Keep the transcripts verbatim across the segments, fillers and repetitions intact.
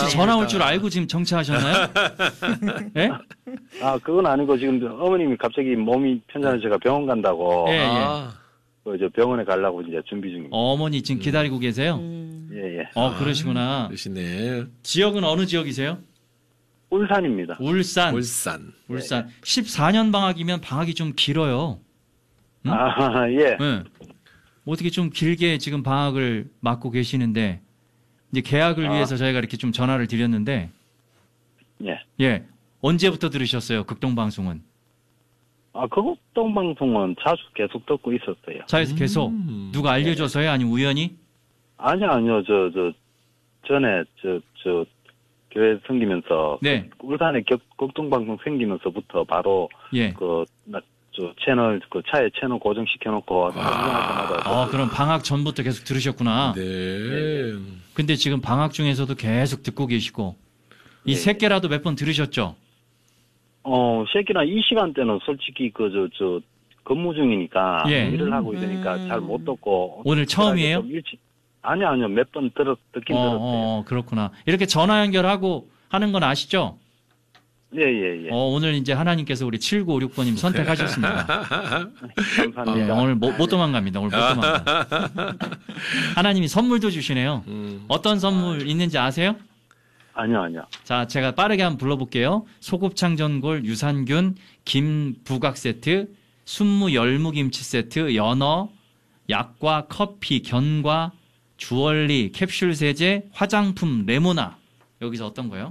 혹시 전화 올 줄 알고 지금 정치하셨나요? 예? 아, 그건 아니고 지금 어머님이 갑자기 몸이 편찮아서 제가 병원 간다고. 예, 예. 아. 그, 저 병원에 가려고 이제 준비 중입니다. 어머니 지금 기다리고 계세요? 음. 예, 예. 어, 그러시구나. 그러시네. 지역은 어느 지역이세요? 울산입니다. 울산. 울산. 울산. 십사 년 방학이면 방학이 좀 길어요. 응? 아, 예. 네. 어떻게 좀 길게 지금 방학을 맞고 계시는데, 이제 개학을 아. 위해서 저희가 이렇게 좀 전화를 드렸는데, 예. 예. 언제부터 들으셨어요? 극동방송은? 아, 그 극동방송은 자주 계속 듣고 있었어요. 차에서 계속. 음. 누가 알려줘서요? 아니면 우연히? 아니요, 아니요. 저, 저, 전에, 저, 저, 교회 생기면서. 네. 그 울산에 격, 극동방송 생기면서부터 바로. 예. 그, 나, 저, 채널, 그 차에 채널 고정시켜놓고. 아, 그럼 방학 전부터 계속 들으셨구나. 네. 근데 지금 방학 중에서도 계속 듣고 계시고, 이 네. 세 개라도 몇 번 들으셨죠? 어, 새끼나 이 시간대는 솔직히 그, 저, 저, 근무 중이니까. 예. 일을 하고 있으니까 음. 잘 못 듣고. 오늘 처음이에요? 좀 일찍, 아니요, 아니요. 몇 번 들었, 듣긴 어, 들었어요. 어, 그렇구나. 이렇게 전화 연결하고 하는 건 아시죠? 예, 예, 예. 어, 오늘 이제 하나님께서 우리 칠구오육 번님 선택하셨습니다. 감사합니다. 어, 오늘 못, 못 도망갑니다. 오늘 못 도망가. 하나님이 선물도 주시네요. 음. 어떤 선물 있는지 아세요? 아니요, 아니요. 자, 제가 빠르게 한번 불러볼게요. 소곱창 전골, 유산균, 김 부각 세트, 순무 열무김치 세트, 연어, 약과 커피, 견과, 주얼리, 캡슐 세제, 화장품, 레모나. 여기서 어떤 거요?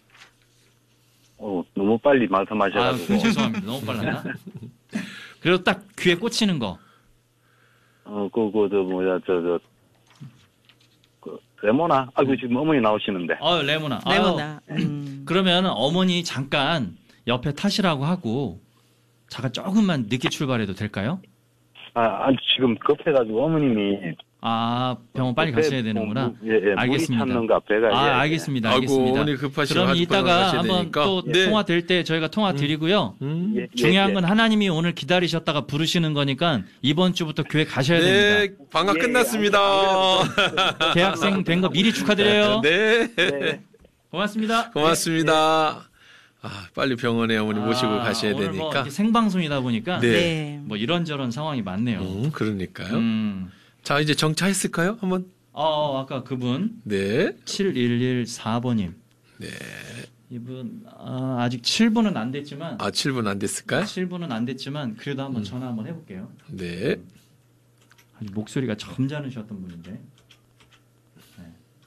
어, 너무 빨리 아, 말씀하셔가지고. 죄송합니다. 너무 빨랐나? 그리고 딱 귀에 꽂히는 거. 어, 그, 그, 저, 뭐야, 저, 저, 그, 레모나? 아, 그 지금 어머니 나오시는데. 어, 레모나. 아유, 레모나. 음. 그러면 어머니 잠깐 옆에 타시라고 하고 잠깐 조금만 늦게 출발해도 될까요? 아, 아니, 지금 급해가지고 어머님이. 아, 병원 빨리 급해, 가셔야 되는구나. 뭐, 예, 예. 알겠습니다. 물이 찼는가, 배가. 아, 예, 알겠습니다. 아이고, 알겠습니다. 어머니 급하시고 그럼 하실 이따가 뻔하셔야 한번 되니까. 또 네. 통화 될 때 저희가 통화 드리고요. 음. 예, 예, 중요한 예. 건 하나님이 오늘 기다리셨다가 부르시는 거니까 이번 주부터 교회 가셔야 네, 됩니다. 방학 예, 끝났습니다. 대학생 된 거 미리 축하드려요. 네. 네. 고맙습니다. 고맙습니다. 아, 빨리 병원에 어머니 모시고 아, 가셔야 오늘 뭐 되니까. 이렇게 생방송이다 보니까 네. 네. 뭐 이런저런 상황이 많네요. 음, 그러니까요. 음. 자, 이제 정차했을까요? 한번. 어, 아까 그분 네. 칠일일사 번님. 네. 이분 아, 아직 칠 분은 안 됐지만 아, 칠 분 안 됐을까요? 칠 분은 안 됐지만 그래도 한번 전화 한번 해볼게요. 네. 아주 목소리가 점잖으셨던 분인데. 네.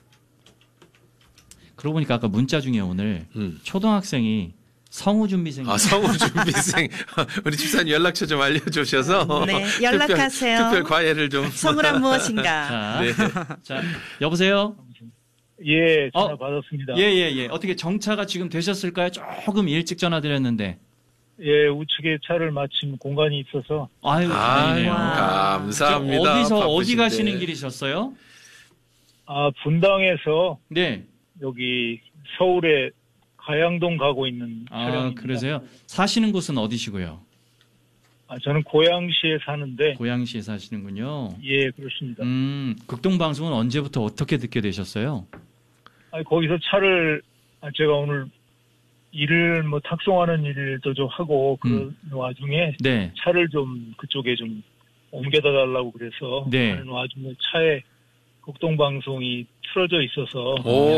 그러고 보니까 아까 문자 중에 오늘 음. 초등학생이 성우준비생. 아, 성우 준비생. 우리 집사님 연락처 좀 알려주셔서. 네, 연락하세요. 특별, 특별 과외를 좀. 성우란 무엇인가? 자, 네. 자, 여보세요? 예, 전화 어, 받았습니다. 예, 예, 예. 어떻게 정차가 지금 되셨을까요? 조금 일찍 전화드렸는데. 예, 우측에 차를 마침 공간이 있어서. 아유, 아유, 다행이네요. 감사합니다. 저 어디서 어디 바쁘신데. 가시는 길이셨어요? 아, 분당에서 네. 여기 서울에 가양동 가고 있는 아, 차량입니다. 그러세요? 사시는 곳은 어디시고요? 아, 저는 고양시에 사는데. 고양시에 사시는군요. 예, 그렇습니다. 음, 극동방송은 언제부터 어떻게 듣게 되셨어요? 아, 거기서 차를 아, 제가 오늘 일을 뭐 탁송하는 일도 좀 하고 그 음. 와중에 네. 차를 좀 그쪽에 좀 옮겨다 달라고 그래서 네. 하는 와중에 차에 극동방송이 틀어져 있어서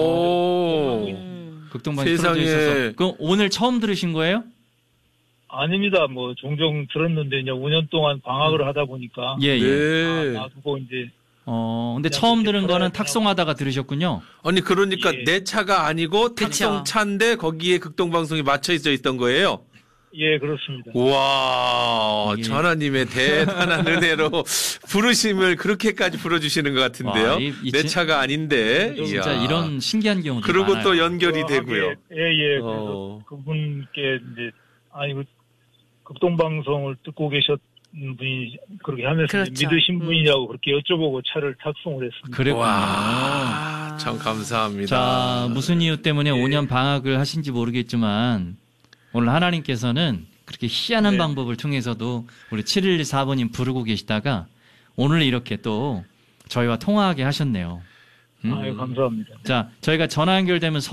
오. 음. 극동방송 세상에. 틀어져 있어서. 그럼 오늘 처음 들으신 거예요? 아닙니다. 뭐 종종 들었는데 이제 오 년 동안 방학을 하다 보니까 예, 예. 네. 아, 놔두고 이제 어, 근데 그냥 처음 그렇게 들은 풀어야 거는 되나 탁송하다가 들으셨군요. 아니, 그러니까 예. 내 차가 아니고 탁송 차인데 거기에 극동방송이 맞춰 있어 있던 거예요? 예, 그렇습니다. 우와, 이게- 하나님의 대단한 은혜로 부르심을 그렇게까지 불러주시는 것 같은데요. 와, 이- 이 내 진- 차가 아닌데. 진짜 이야. 이런 신기한 경우도 그리고 많아요. 또 연결이 어, 되고요. 예, 예. 그래서 어. 그분께 이제 아니 그 극동방송을 듣고 계셨 분이 그렇게 하면서 그렇죠. 믿으신 음. 분이냐고 그렇게 여쭤보고 차를 탁송을 했습니다. 그랬군요. 와, 참 감사합니다. 자, 무슨 이유 때문에 오 년 방학을 하신지 모르겠지만 오늘 하나님께서는 그렇게 희한한 네. 방법을 통해서도 우리 칠일일사 번님 부르고 계시다가 오늘 이렇게 또 저희와 통화하게 하셨네요. 음? 아유, 감사합니다. 자, 저희가 전화 연결되면